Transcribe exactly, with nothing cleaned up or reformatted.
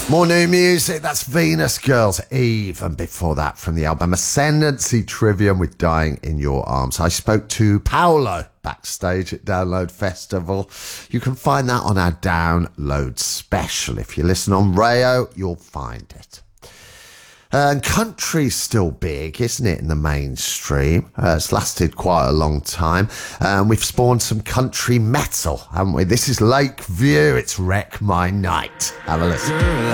More new music, that's Venus Girls, Eve, and before that from the album Ascendancy Trivium with Dying in Your Arms. I spoke to Paolo backstage at Download Festival. You can find that on our Download Special. If you listen on Rayo, you'll find it. Uh, and country's still big, isn't it, in the mainstream? Uh, it's lasted quite a long time. And um, we've spawned some country metal, haven't we? This is Lakeview, it's Wreck My Night. Have a listen.